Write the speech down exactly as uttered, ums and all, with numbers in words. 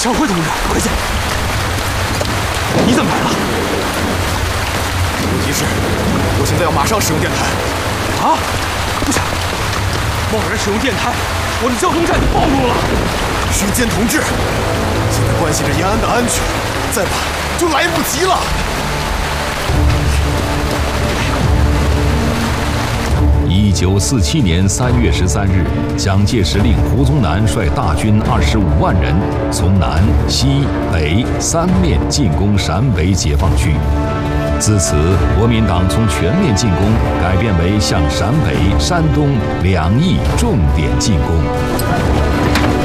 小辉同志，回去！你怎么来了？ 有急事，我现在要马上使用电台。 啊！不行，贸然使用电台，我的交通站就暴露了。 时间同志，现在关系着延安的安全，再晚就来不及了。 一九四七年三月十三日，蒋介石令胡宗南率大军二十五万人，从南、西、北三面进攻陕北解放区。自此，国民党从全面进攻改变为向陕北、山东两翼重点进攻。